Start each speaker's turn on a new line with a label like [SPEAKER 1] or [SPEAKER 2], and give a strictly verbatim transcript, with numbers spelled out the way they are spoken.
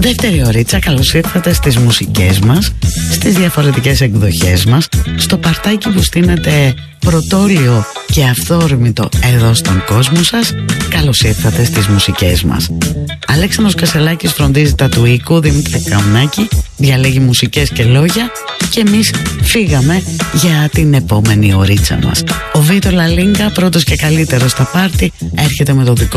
[SPEAKER 1] Δεύτερη ωρίτσα, καλώς ήρθατε στις μουσικές μας, στις διαφορετικές εκδοχές μας, στο παρτάκι που στείνεται πρωτόλιο και αυθόρμητο εδώ στον κόσμο σας. Καλώς ήρθατε στις μουσικές μας. Αλέξανδρος Κασελάκης φροντίζει τα του οίκου, Δημήτρη Καμνάκη διαλέγει μουσικές και λόγια και εμείς φύγαμε για την επόμενη ωρίτσα μας. Ο Βίτο Λαλίνκα, πρώτος και καλύτερος στα πάρτι, έρχεται με το δικό